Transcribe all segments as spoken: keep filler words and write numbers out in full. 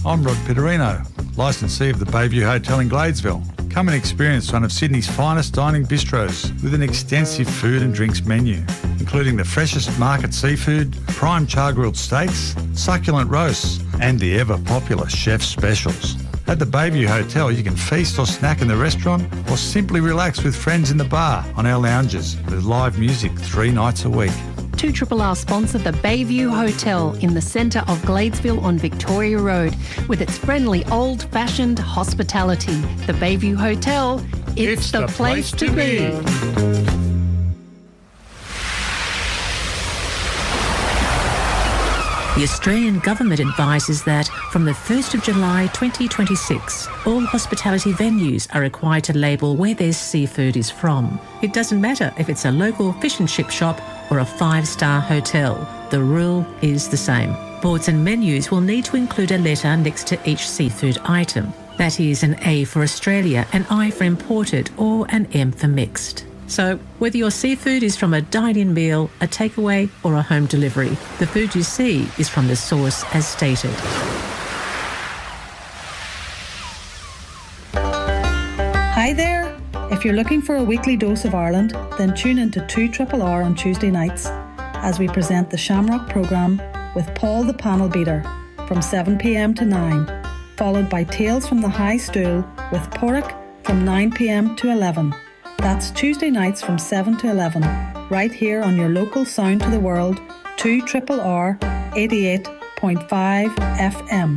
I'm Rod Pitterino, licensee of the Bayview Hotel in Gladesville. Come and experience one of Sydney's finest dining bistros with an extensive food and drinks menu, including the freshest market seafood, prime char-grilled steaks, succulent roasts, and the ever-popular chef's specials. At the Bayview Hotel, you can feast or snack in the restaurant or simply relax with friends in the bar on our lounges with live music three nights a week. two R R R sponsor the Bayview Hotel in the centre of Gladesville on Victoria Road with its friendly old-fashioned hospitality. The Bayview Hotel, it's, it's the, the place, place to be. be. The Australian Government advises that from the first of July twenty twenty-six, all hospitality venues are required to label where their seafood is from. It doesn't matter if it's a local fish and chip shop or a five-star hotel. The rule is the same. Boards and menus will need to include a letter next to each seafood item. That is an A for Australia, an I for imported, or an M for mixed. So, whether your seafood is from a dine-in meal, a takeaway, or a home delivery, the food you see is from the source as stated. Hi there! If you're looking for a weekly dose of Ireland, then tune into two R R R on Tuesday nights as we present the Shamrock programme with Paul the Panel Beater from seven p m to nine, followed by Tales from the High Stool with Porrick from nine p m to eleven. That's Tuesday nights from seven to eleven, right here on your local Sound to the World, two R R R eighty-eight point five F M。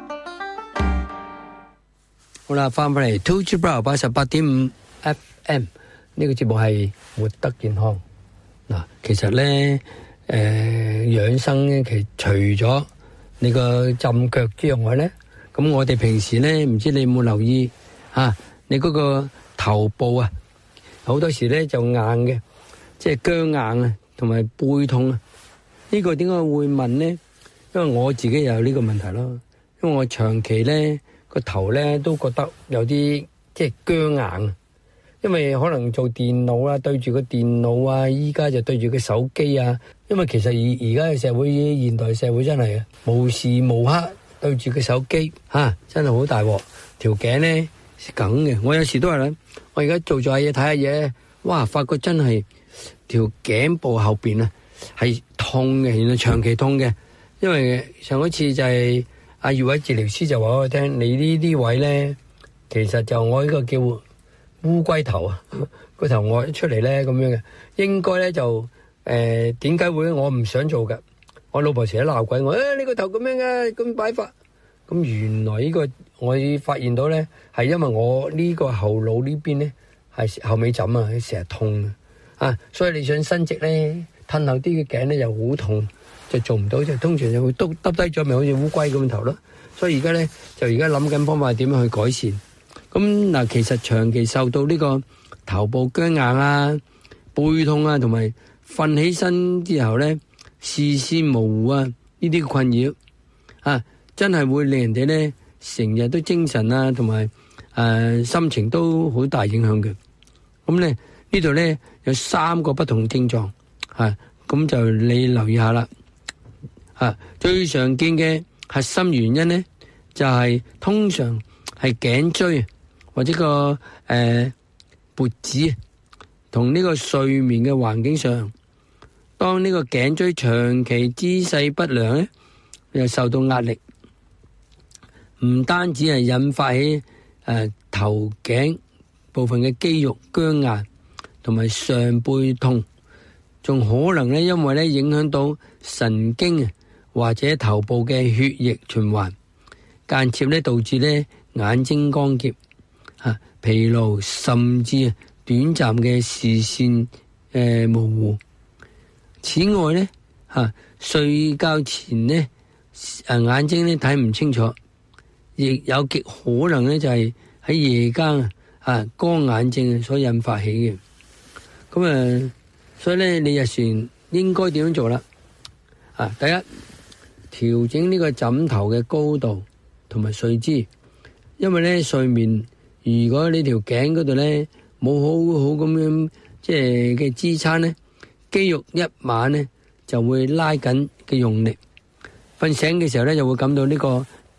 好啦，翻返嚟 two R R R 八十八點五 F M 呢個節目係活得健康。嗱，其實咧，誒養生咧，其實除咗你個浸腳之外咧，咁我哋平時咧，唔知你有冇留意嚇，你嗰個頭部啊。好多時咧就硬嘅，即係僵硬啊，同埋背痛啊。呢個點解會問咧？因為我自己又有呢個問題咯。因為我長期咧個頭咧都覺得有啲即係僵硬，因為可能做電腦啦，對住個電腦啊，依家就對住個手機啊。因為其實而而家嘅社會，現代社會真係無時無刻對住個手機嚇，真係好大鑊。條頸咧梗嘅，我有時都係啦。我而家做咗下嘢睇下嘢，哇！發覺真係條頸部後邊啊係痛嘅，原來長期痛嘅。因為上一次就係阿葉偉治療師就話我聽，你呢啲位咧，其實就我呢個叫烏龜頭啊，個頭外出嚟咧咁樣嘅，應該咧就誒點解會我唔想做㗎？我老婆成日鬧鬼我，誒你個頭咁樣嘅咁擺法，咁原來呢個。我發現到咧，係因為我呢個後腦呢邊咧係後尾枕啊，成日痛啊，所以你想伸直咧，褪後啲嘅頸咧又好痛，就做唔到，就通常就會耷耷低咗，咪好似烏龜咁頭咯。所以而家咧就而家諗緊方法點樣去改善。咁嗱，其實長期受到呢個頭部僵硬啊、背痛啊，同埋瞓起身之後咧視線模糊啊呢啲困擾啊，真係會令人哋咧。成日都精神啊，同埋誒心情都好大影響嘅。咁咧呢度咧有三個不同症狀，嚇咁就你留意下啦。嚇最常見嘅核心原因咧，就係通常係頸椎或者個誒脖子同呢個睡眠嘅環境上，當呢個頸椎長期姿勢不良咧，又受到壓力。唔單止係引發起誒、呃、頭頸部分嘅肌肉僵硬同埋上背痛，仲可能咧因為咧影響到神經啊或者頭部嘅血液循環，間接咧導致咧眼睛乾澀、啊、疲勞，甚至短暫嘅視線誒、呃、模糊。此外咧嚇、啊、睡覺前咧誒、啊、眼睛咧睇唔清楚。亦有極可能咧，就係喺夜間啊乾眼症所引發起嘅。咁啊，所以咧，你日常應該點樣做啦？啊，第一，調整呢個枕頭嘅高度同埋睡姿，因為咧睡眠，如果你條頸嗰度咧冇好好咁樣即係嘅支撐咧，肌肉一晚咧就會拉緊嘅用力，瞓醒嘅時候咧就會感到呢個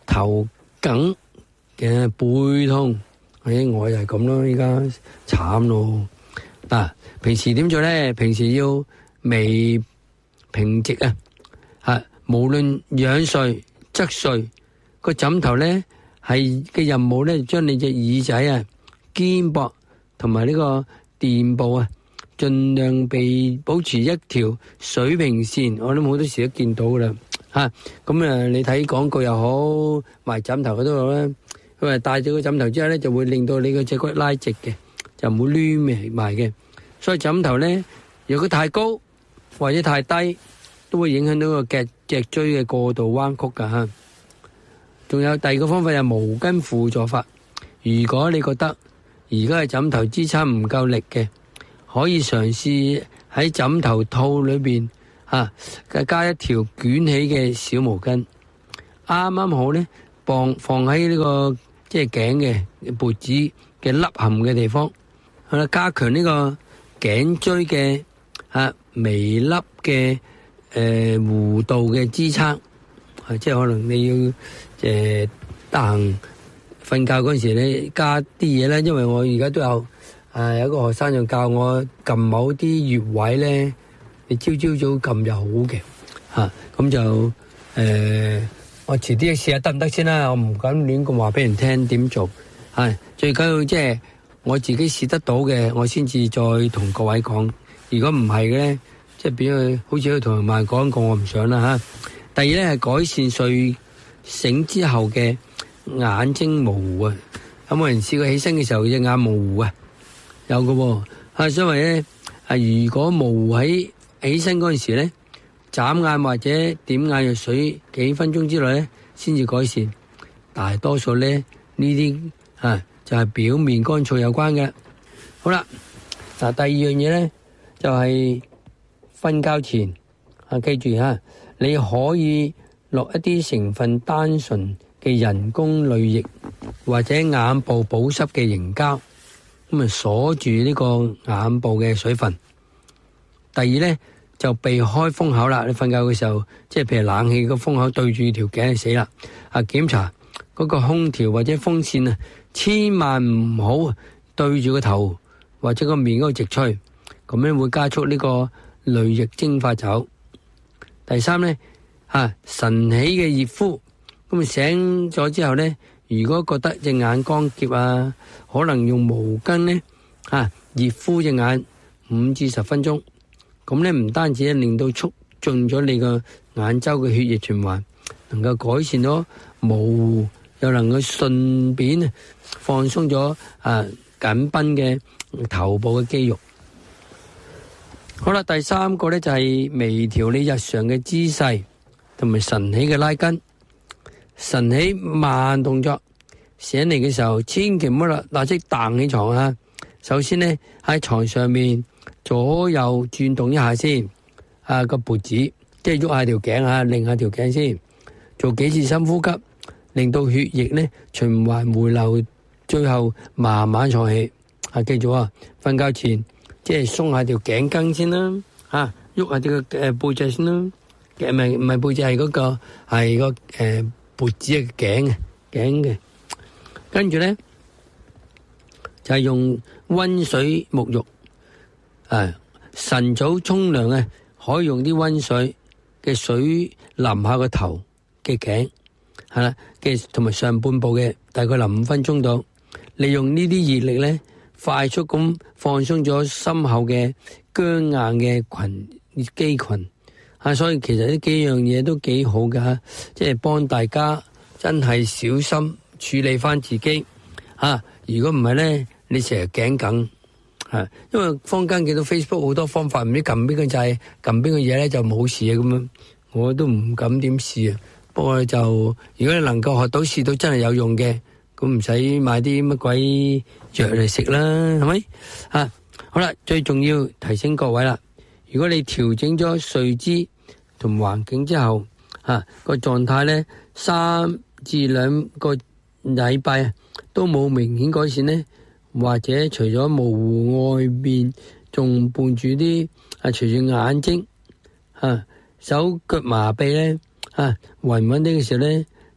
頭梗嘅背痛，誒我就係咁咯，依家慘咯。嗱，平時點做咧？平時要微平直啊，嚇，無論仰睡、側睡，個枕頭咧係嘅任務咧，將你隻耳仔啊、肩膊同埋呢個臀部啊，盡量被保持一條水平線。我諗好多時都見到噶啦，嚇咁啊！你睇廣告又好，賣枕頭嗰度好咧，佢話戴住個枕頭之後咧，就會令到你個脊骨拉直嘅，就唔會攣埋嘅。所以枕頭咧，如果太高或者太低，都會影響到個脊脊椎嘅過度彎曲噶嚇。仲有第二個方法係毛巾輔助法。如果你覺得而家嘅枕頭支撐唔夠力嘅，可以嘗試喺枕頭套裏邊嚇加一條捲起嘅小毛巾，啱啱好咧放放喺呢個即係頸嘅脖子嘅凹陷嘅地方，係啦，加強呢個頸椎嘅嚇微粒嘅誒弧度嘅支撐，係即係可能你要誒得閒瞓覺嗰陣時咧加啲嘢咧，因為我而家都有誒有一個學生就教我撳某啲穴位咧，你朝朝早撳就好嘅嚇，咁就誒我遲啲試下得唔得先啦，我唔敢亂咁話俾人聽點做，係最緊要即係我自己試得到嘅，我先至再同各位講。如果唔係嘅咧，即係變咗好似佢同人賣廣告，我唔想啦嚇。第二咧係改善睡醒之後嘅眼睛模糊啊！有冇人試過起身嘅時候隻眼模糊啊？有嘅喎，啊，所以咧啊，如果模糊喺起身嗰陣時咧，眨眼或者點眼藥水幾分鐘之內咧，先至改善。大多數咧呢啲啊就係表面乾燥有關嘅。好啦，嗱第二樣嘢咧就係瞓覺前啊，記住嚇，你可以落一啲成分單純嘅人工淚液或者眼部保濕嘅凝膠，咁啊鎖住呢個眼部嘅水分。第二咧就避開風口啦，你瞓覺嘅時候，即係譬如冷氣個風口對住條頸就死啦。啊，檢查嗰個空調或者風扇啊，千萬唔好對住個頭或者個面嗰度直吹，咁樣會加速呢個淚液蒸發走。第三咧嚇晨起嘅熱敷。咁醒咗之後咧，如果覺得隻眼乾澀啊，可能用毛巾咧嚇熱敷隻眼五至十分鐘。咁咧唔單止令到促進咗你個眼周嘅血液循環，能夠改善咗模糊，又能夠順便放鬆咗啊緊繃嘅頭部嘅肌肉。好啦，第三個咧就係微調你日常嘅姿勢同埋晨起嘅拉筋。晨起慢動作，醒嚟嘅時候千祈唔好立立即彈起床啊！首先呢，喺床上面左右轉動一下先，啊個脖子即係喐下條頸啊，擰下條頸先，做幾次深呼吸，令到血液呢循環回流，最後慢慢坐起。啊，記住啊，瞓覺前即係鬆下條頸筋先啦，啊喐下條誒背脊先啦，唔係唔係背脊係嗰個係個誒。脖子嘅頸嘅頸嘅，跟住咧就係用溫水沐浴，誒晨早沖涼啊，可以用啲溫水嘅水淋下個頭嘅頸，係啦嘅同埋上半部嘅，大概淋五分鐘到，利用呢啲熱力咧，快速咁放鬆咗深厚嘅僵硬嘅群肌群。啊，所以其實呢幾樣嘢都幾好噶，即係幫大家真係小心處理翻自己。啊，如果唔係咧，你成日頸梗，啊，因為坊間見到 Facebook 好多方法，唔知撳邊個掣，撳邊個嘢咧就冇事啊咁樣，我都唔敢點試啊。不過就如果你能夠學到試到真係有用嘅，咁唔使買啲乜鬼藥嚟食啦，係咪？啊，好啦，最重要提醒各位啦。如果你調整咗睡姿同環境之後，吓個狀態咧三至兩個禮拜都冇明顯改善咧，或者除咗模糊外面，仲伴住啲啊，隨住眼睛吓手腳麻痹咧，吓暈暈啲嘅時候咧，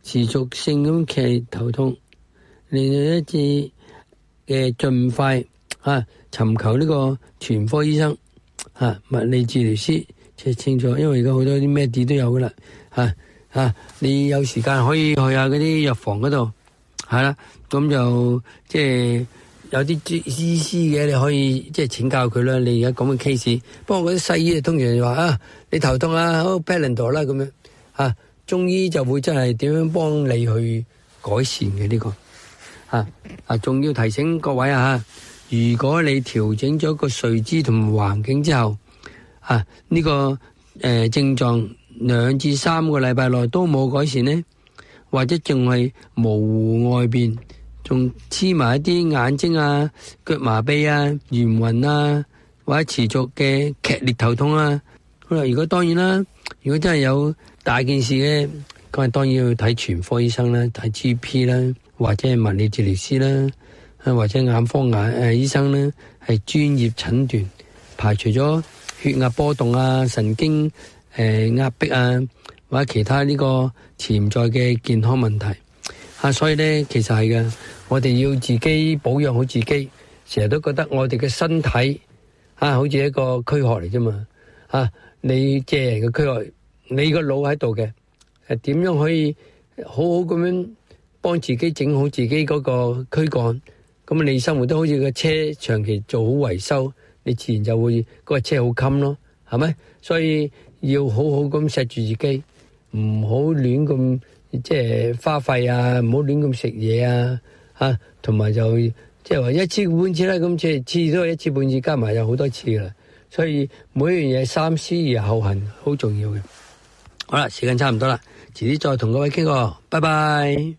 持續性咁劇頭痛，令到一致嘅盡快啊尋求呢個全科醫生啊物理治療師，即係清楚，因為而家好多啲咩啲都有噶啦，啊啊你有時間可以去下嗰啲藥房嗰度，係啦，咁就即係有啲醫師嘅，你可以即係請教佢啦。你而家咁嘅 case， 不過嗰啲西醫通常就話啊，你頭痛啊，好 Panadol 啦咁樣，啊中醫就會真係點樣幫你去改善嘅呢個，啊啊仲要提醒各位啊，如果你調整咗個睡姿同埋環境之後，啊呢個誒症狀兩至三個禮拜內都冇改善呢，或者仲係模糊外邊，仲黐埋一啲眼睛啊、腳麻痹啊、眩暈啊，或者持續嘅劇烈頭痛啊。好啦，如果當然啦，如果真係有大件事嘅，咁啊當然要睇全科醫生啦，睇 G P 啦，或者係物理治療師啦，或者眼科眼誒醫生啦，係專業診斷，排除咗血壓波動啊、神經誒、呃、壓迫啊，或者其他呢個潛在嘅健康問題啊。所以咧，其實係嘅，我哋要自己保養好自己。成日都覺得我哋嘅身體啊，好似一個軀殼嚟啫嘛啊，你借人嘅軀殼。你個腦喺度嘅，係點樣可以好好咁樣幫自己整好自己嗰個軀幹？咁你生活都好似個車長期做好維修，你自然就會嗰個車好襟咯，係咪？所以要好好咁錫住自己，唔好亂咁即係花費啊，唔好亂咁食嘢啊，嚇，同埋就即係話一次半次啦，咁即係次次都係一次半次，加埋有好多次啦。所以每一樣嘢三思而後行，好重要嘅。好啦，時間差唔多啦，遲啲再同各位傾過，拜拜。